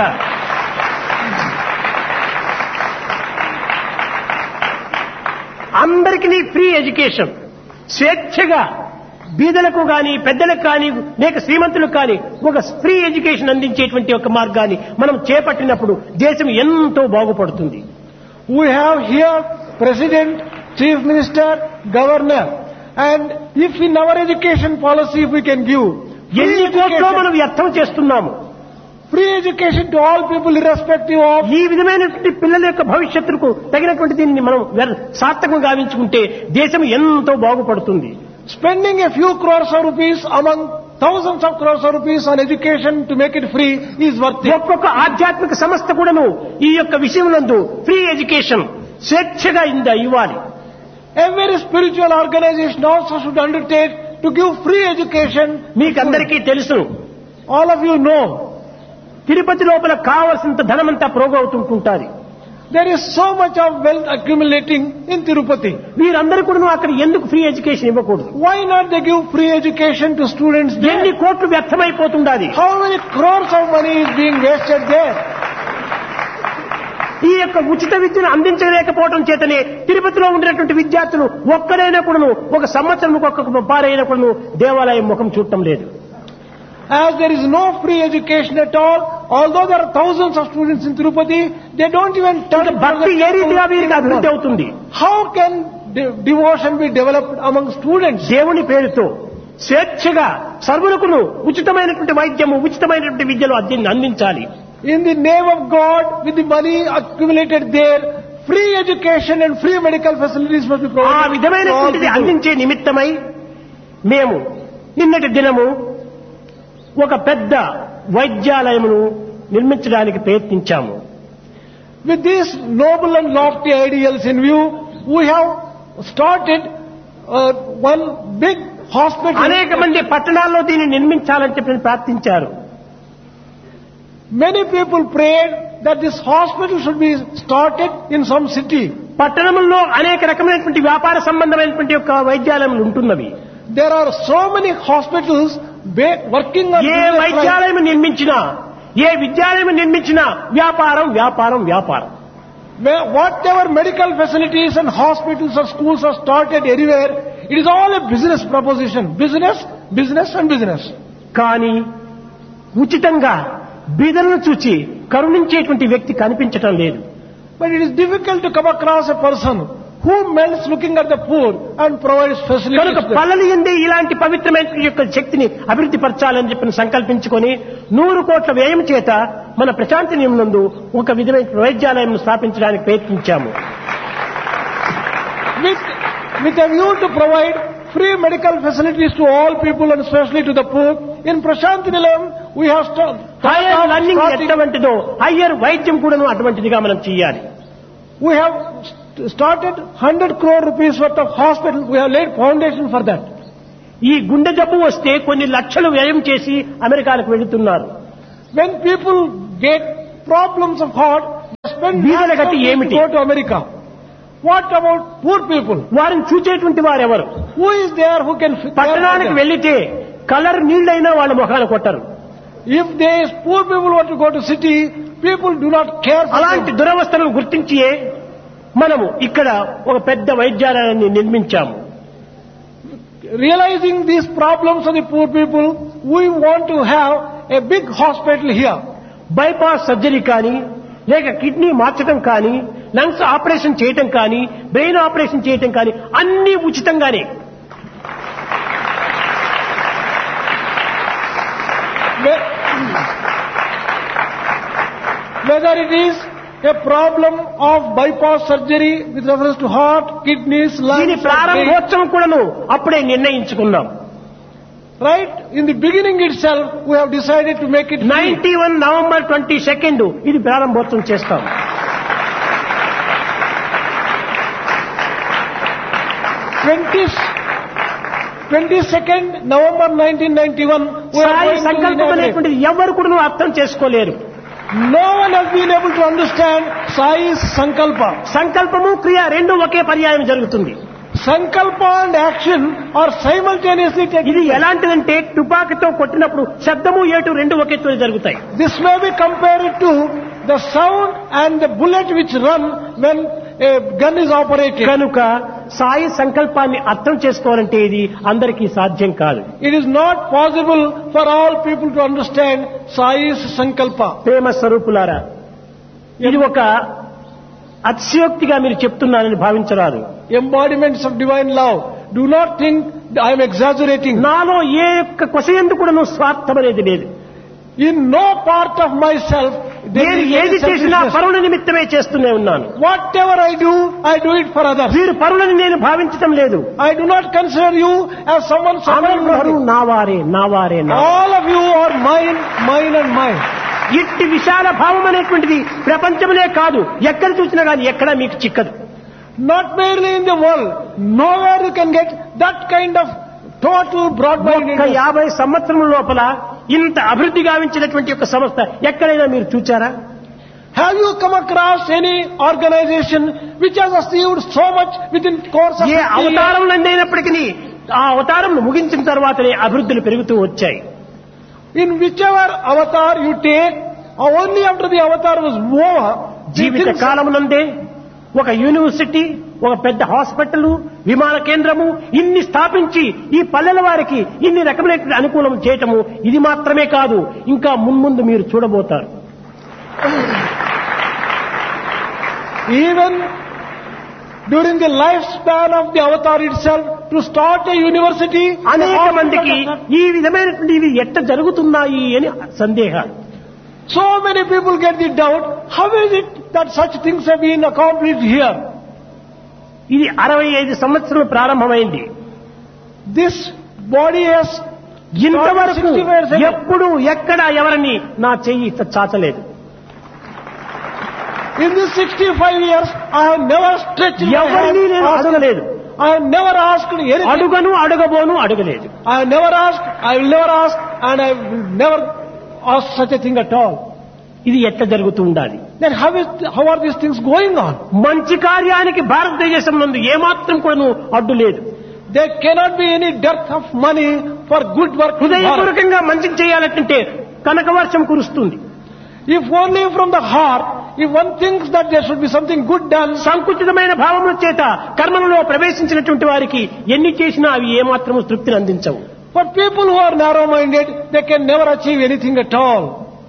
అందరికీ ఫ్రీ ఎడ్యుకేషన్ స్వేచ్ఛగా బీదలకు కానీ పెద్దలకు కానీ లేక శ్రీమంతులకు కానీ ఒక ఫ్రీ ఎడ్యుకేషన్ అందించేటువంటి ఒక మార్గాన్ని మనం చేపట్టినప్పుడు దేశం ఎంతో బాగుపడుతుంది. We have here president, chief minister, governor. And if in our education policy if we can give free ఎన్ని కోట్లో education, మనం వ్యర్థం చేస్తున్నాము. free education to all people irrespective of, ఈ విధమైనటువంటి పిల్లల యొక్క భవిష్యత్తుకు తగినటువంటి దీన్ని మనం వ్యర్- సార్థకం గావించుకుంటే దేశం ఎంతో బాగుపడుతుంది. spending a few crores of rupees among thousands of crores of rupees on education to make it free is worth it. ఒక్కొక్క ఆధ్యాత్మిక సంస్థ కూడాను ఈ యొక్క విషయమునందు ఫ్రీ ఎడ్యుకేషన్ స్వేచ్ఛగా ఇంద ఇవ్వాలి. Every spiritual organization also should undertake to give free education. మీకందరికీ తెలుసు, All of you know, Tirupati లోపల కావలసినంత ధనమంతా ప్రోగవుతుంటుంటారు. there is so much of wealth accumulating in Tirupati. వీరందరూ కూడా అక్కడ ఎందుకు ఫ్రీ ఎడ్యుకేషన్ ఇవ్వకూడదు? Why not they give free education to students ఎన్ని there? కోట్లు వ్యర్థమైపోతుండాలి. How many crores of money is being wasted there? ఈ యొక్క ఉచిత విద్యను అందించలేకపోవడం చేతనే తిరుపతిలో ఉండినటువంటి విద్యార్థులు ఒక్కడైనా కూడాను ఒక సంవత్సరం ఒక్కొక్క పారైనా కూడాను దేవాలయం ముఖం చూడటం లేదు. As there is no free education at all, although there are thousands of students in Tirupati, they don't even turn భక్తి ఏ రీతిగా వీరికి అభివృద్ధి అవుతుంది? How can de- devotion be developed among students? దేవుని పేరుతో స్వేచ్ఛగా సర్వులకును ఉచితమైనటువంటి వైద్యము ఉచితమైనటువంటి విద్యలు అద్ది- అందించాలి. In the name of God, with the money accumulated there, free education and free medical facilities must be ఆ provided to all విధమైనటువంటిది people. అందించే నిమిత్తమై మేము నిన్నటి దినము ఒక పెద్ద వైద్యాలయమును నిర్మించడానికి ప్రయత్నించాము. With these noble and lofty ideals in view, we have started uh, one big hospital. అనేక మంది పట్టణాల్లో దీన్ని నిర్మించాలని చెప్పి ప్రార్థించారు. Many people prayed that this hospital should be started in some city. పట్టణంలో అనేక రకమైనటువంటి వ్యాపార సంబంధమైనటువంటి యొక్క వైద్యాలయములు ఉంటున్నవి. There are so many hospitals ba- working on A business lines. వైద్యాలయం నిర్మించినా ఏ విద్యాలయం నిర్మించినా వ్యాపారం వ్యాపారం వ్యాపారం. Where whatever medical facilities and hospitals or schools are started anywhere, it is all a business proposition. Business, business and business. కానీ ఉచితంగా బీదలను చూచి కరుణించేటువంటి వ్యక్తి కనిపించటం లేదు. But it is difficult to come across a person who melts looking at the poor and provides facilities. కనుక to them. పల్లెలు ఎందే ఇలాంటి పవిత్రమైన యొక్క శక్తిని అభివృద్ధి పరచాలని చెప్పి సంకల్పించుకొని నూరు కోట్ల వ్యయం చేత మన ప్రశాంతి నియమనందు ఒక విధమైన వైద్యాలయం స్థాపించడానికి ప్రయత్నించాము. With, with a view to provide free medical facilities to all people and especially to the poor, in Prashanti Nilayam we have sta- hire learning starting, ఎటువంటిదో హయ్యర్ వైద్యం కూడాను అటువంటిదిగా మనం చేయాలి. we have st- started one hundred crore rupees worth of hospital. We have laid foundation for that. ఈ గుండె జబ్బు వస్తే కొన్ని లక్షలు వ్యయం చేసి అమెరికాలకు వెళుతున్నారు. When people get problems of heart, they spend బీదల lakhs of గతి rupees ఏమిటి? to go to America. What about poor people? వారిని చూచేటువంటి వారెవరు? Who is there who can fi- care for పట్టణానికి them? వెళ్లితే కలర్ నీళ్లైనా వాళ్ళ ముఖాలు కొట్టరు. If they poor people want to go to city, people do not care for అలాంటి them. దురవస్థలను గుర్తించి మనము ఇక్కడ ఒక పెద్ద వైద్యాలయాన్ని నిర్మించాము. Realizing these problems of the poor people, we want to have a big hospital here. Bypass surgery కానీ లేక kidney మార్చడం కానీ లంగ్స్ ఆపరేషన్ చేయటం కానీ బ్రెయిన్ ఆపరేషన్ చేయటం కానీ అన్ని ఉచితంగానే. Whe- Whether it is a problem of bypass surgery with reference to heart, kidneys, దీని lungs, or brain, ప్రారంభోత్సవం కూడాను అప్పుడే నిర్ణయించుకున్నాం. right? In the beginning itself, we have decided to make it free. Ninety one November twenty second ఇది ప్రారంభోత్సవం చేస్తాం. twenty-second November nineteen ninety-one, we are Sai going to సంకల్పం inaugurate. అనేటువంటిది ఎవరు కూడా అర్థం చేసుకోలేరు. No one has been able to understand Sai's Sankalpa. సంకల్పము క్రియ రెండు ఒకే పర్యాయం జరుగుతుంది. Sankalpa and action are simultaneously taking ఇది place. ఎలాంటిదంటే తుపాకీతో కొట్టినప్పుడు శబ్దము ఏటు రెండు ఒకేతో జరుగుతాయి. This may be compared to the sound and the bullet which run when a gun is operated. కనుక సాయి సంకల్పాన్ని అర్థం చేసుకోవాలంటే ఇది అందరికీ సాధ్యం కాదు. It is not possible for all people to understand Sai's Sankalpa. ప్రేమ స్వరూపులారా, ఇది ఒక అతిశయోక్తిగా మీరు చెప్తున్నానని భావించరాదు. Embodiments of divine love. Do not think I am exaggerating. నాలో ఏ యొక్క కొసయందు కూడా స్వార్థం అనేది లేదు. In no part of myself there నేను is ఏది any చేసినా selfishness. పరుల నిమిత్తమే చేస్తూనే ఉన్నాను. Whatever I do, I do it for others. వీరు పరులని నేను భావించటం లేదు. I do not consider you as someone suffering from అందరూ me. నా వారే నా వారే నా All of you are mine, mine and mine. ఇట్టి విశాల భావం అనేటువంటిది ప్రపంచంలో కాదు, ఎక్కడ చూసినా కానీ ఎక్కడ మీకు చిక్కదు. Not merely in the world, nowhere you can get that kind of total ఒక్క broad-mindedness. యాభై సంవత్సరముల లోపల ఇంత అభివృద్ధి గావించినటువంటి ఒక సంస్థ ఎక్కడైనా మీరు చూచారా? Have you come across any organization which has achieved so much within course of A fifty years? అవతారం అయినప్పటికీ ఆ అవతారం ముగించిన తర్వాతనే అభివృద్ధులు పెరుగుతూ వచ్చాయి. In whichever avatar you take, only after the avatar was over, Jeevitha things- కాలమునందే ఒక యూనివర్సిటీ, ఒక పెద్ద హాస్పిటల్, విమాన కేంద్రము ఇన్ని స్థాపించి ఈ పల్లెల వారికి ఇన్ని రకమైన అనుకూలం చేయటము ఇది మాత్రమే కాదు, ఇంకా మున్ముందు మీరు చూడబోతారు. even during the lifespan of the avatar itself, to start a university, అనేక a మందికి hospital, ఈ విధమైనటువంటి ఇవి ఎట్ట జరుగుతున్నాయి అని సందేహాలు. so many people get the doubt, how is it that such things have been accomplished here? ఇది అరవై ఐదు సంవత్సరాలు ప్రారంభమైంది. This body has ఇంతవరకు sixty years ago. ఎప్పుడు ఎక్కడ ఎవరిని నా చెయ్యి ఇట్ట చాచలేదు. In these sixty-five years, I have never stretched my ఎవరిని hand, నేను asked- అడగలేదు. I have never asked anything. అడుగను అడగబోను అడగలేదు. I have never asked, I will never ask, and I will never ask such a thing at all. ఇది ఎట్లా జరుగుతూ ఉండాలి? Then how is, how are these things going on? మంచి కార్యానికి భారతదేశం నందు ఏమాత్రం కూడా అడ్డు లేదు. There cannot be any dearth of money for good work. in Bharat. హృదయపూర్వకంగా మంచి చేయాలంటే కనక వర్షం కురుస్తుంది. If only from the heart, if one thinks that there should be something good done, సంకుచితమైన భావముల చేత కర్మలలో ప్రవేశించినటువంటి వారికి ఎన్ని చేసినా అవి ఏమాత్రము తృప్తిని అందించవు. for people who are narrow-minded, they can never achieve anything at all.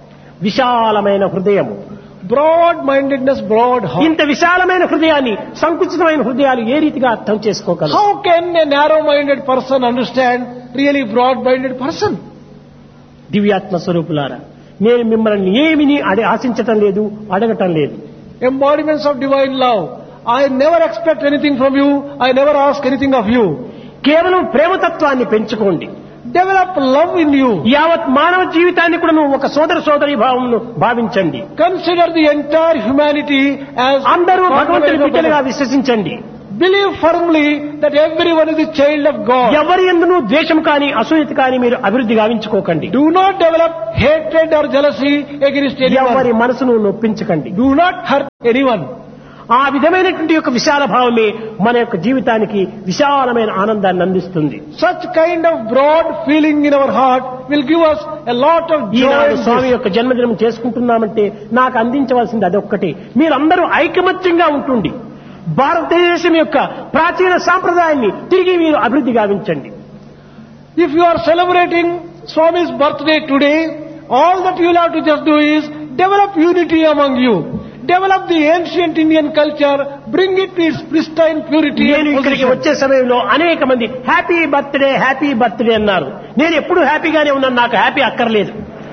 విశాలమైన హృదయము, Broad-mindedness, broad heart. ఇంత విశాలమైన హృదయాన్ని సంకుచితమైన హృదయాలు ఏ రీతిగా అర్థం చేసుకోగలరు? How can a narrow-minded person understand really broad-minded person? దివ్యాత్మ స్వరూపులారా, నేను మిమ్మల్ని ఏమిని అడి ఆశించటం లేదు, అడగటం లేదు. Embodiments of divine love. I never expect anything from you. I never ask anything of you. కేవలం ప్రేమతత్వాన్ని పెంచుకోండి. Develop love in you. యావత్ మానవ జీవితాన్ని కూడా నువ్వు ఒక సోదర సోదరి భావమును భావించండి. Consider the entire humanity as అందరూ భగవంతుని బిడ్డలుగా విశ్వసించండి. Believe firmly that everyone is a child of God. ఎవరి యందునూ ద్వేషం కానీ అసూయత కానీ మీరు అభివృద్ధి గావించుకోకండి. Do not develop hatred or jealousy against ఎవరి anyone. మనసును నొప్పించకండి. Do not hurt anyone. ఆ విధమైనటువంటి యొక్క విశాల భావమే మన యొక్క జీవితానికి విశాలమైన ఆనందాన్ని అందిస్తుంది. Such kind of broad feeling in our heart will give us a lot of joy. Eenadu in Swamy this. యొక్క జన్మదినం చేసుకుంటున్నామంటే నాకు అందించవలసింది అదొక్కటే. మీరందరూ ఐకమత్యంగా ఉంటుండి భారతదేశం యొక్క ప్రాచీన సాంప్రదాయాన్ని తిరిగి మీరు అభివృద్ధి గావించండి. If you are celebrating Swami's birthday today, all that you will have to just do is develop unity among you. Develop the ancient Indian culture, bring it to its pristine purity and నేను ఇక్కడికి position. వచ్చే సమయంలో అనేక మంది happy birthday happy birthday అన్నారు. నేను ఎప్పుడు హ్యాపీగానే ఉన్నాను, నాకు హ్యాపీ అక్కర్లేదు.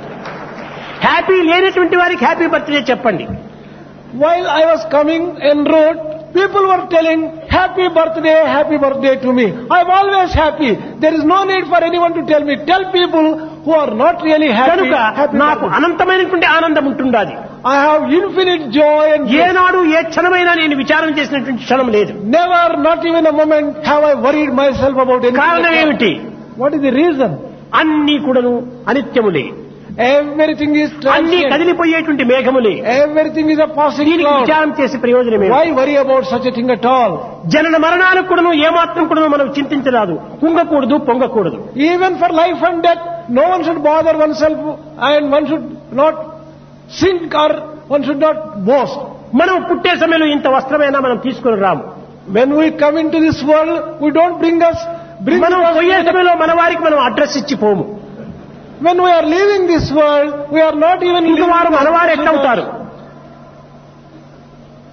హ్యాపీ లేనటువంటి వారికి హ్యాపీ బర్త్డే చెప్పండి. While I was coming en route, people were telling, happy birthday, happy birthday to me. I am always happy. There is no need for anyone to tell me. Tell people who are not really happy, కనుక happy నాకు birthday. అనంతమైనటువంటి ఆనందం ఉంటుండాలి. I have infinite joy and bliss. ఏనాడు ఏ క్షణమైనా నేను విచారం చేసినటువంటి క్షణం లేదు. Never, not even a moment, have I worried myself about anything. కారణం ఏమిటి? What is the reason? అన్ని కూడాను అనిత్యములే, Everything is అన్ని transient. కదిలిపోయేటువంటి మేఘములే. Everything is a passing దీనికి cloud. విచారం చేసి ప్రయోజనమే. Why worry about such a thing at all? జనన మరణాలకు కూడాను ఏమాత్రం కూడాను మనం చింతించరాదు, కుంగకూడదు, పొంగకూడదు. Even for life and death, no one should bother oneself and one should not sink or one should not boast. మనం పుట్టే సమయంలో ఇంత వస్త్రమైనా మనం తీసుకుని రాము. When we come into this world, we don't bring us, bring మనం us పోయే సమయంలో మన వారికి మనం అడ్రస్ ఇచ్చి పోము. when we are leaving this world, we are not even ఇంక వారు మన వారు leaving ఎట్లవుతారు?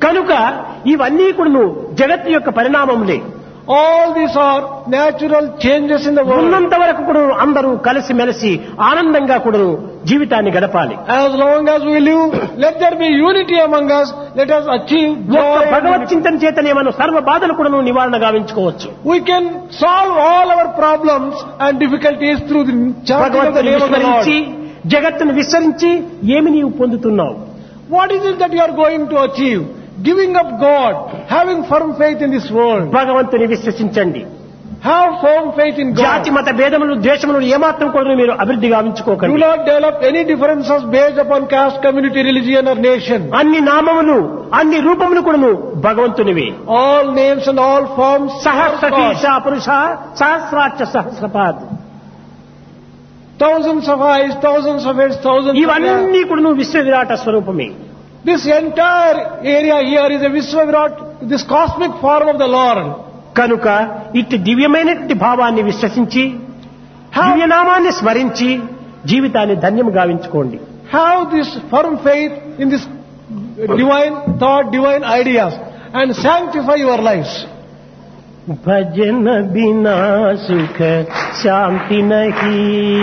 కనుక ఇవన్నీ కూడా జగత్తు యొక్క పరిణామములే. All these are natural changes in the world. ఉన్నంత వరకు కూడా అందరూ కలిసి మెలిసి ఆనందంగా కూడా జీవితాన్ని గడపాలి. As long as we live, let there be unity among us. Let us achieve joy. భగవత్ చింతన చేతనే మనం సర్వ బాధలు కూడా నివారణ గావించుకోవచ్చు. We can solve all our problems and difficulties through the chanting of the name of the Lord. జగత్తును విస్తరించి ఏమి నీవు పొందుతున్నావు? What is it that you are going to achieve? Giving up God, having firm faith in this world. భగవంతుని విశ్వసించండి. Have firm faith in God. జాతి మత భేదములు ద్వేషములు ఏమాత్రం కూడా మీరు అభివృద్ధి గావించుకోకండి. Do not develop any differences based upon caste, community, religion or nation. అన్ని నామములు అన్ని రూపములు కూడా భగవంతునివే. All names and all forms. సహస్రశీర్ష పురుష సహస్రాక్ష సహస్రపాద్. Thousands of eyes, thousands of heads, thousands of ఇవన్నీ కూడా విశ్వ విరాట స్వరూపమే. This entire area here is a Vishwavirat, this cosmic form of the Lord. కనుక ఇట్టి దివ్యమైనటువంటి భావాన్ని విశ్వసించి దివ్యనామాన్ని స్మరించి జీవితాన్ని ధన్యం గావించుకోండి. Have this firm faith in this divine thought, divine ideas and sanctify your lives. భజన బినా సుఖ శాంతి నహీ.